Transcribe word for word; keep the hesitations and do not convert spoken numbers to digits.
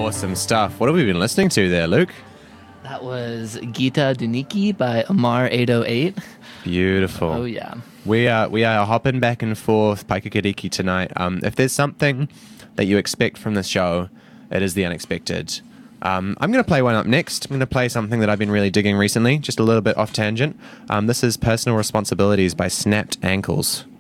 Awesome stuff. What have we been listening to there, Luke? That was Gita Duniki by Amar eight oh eight. Beautiful. Oh, yeah. We are, we are hopping back and forth, Paikakiriki, tonight. Um, if there's something that you expect from this show, it is the unexpected. Um, I'm going to play one up next. I'm going to play something that I've been really digging recently, just a little bit off tangent. Um, this is Personal Responsibilities by Snapped Ankles.